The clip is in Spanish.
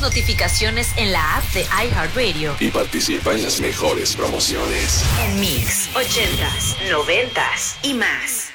notificaciones en la app de iHeartRadio y participa en las mejores promociones. en Mix, 80s, 90s y más.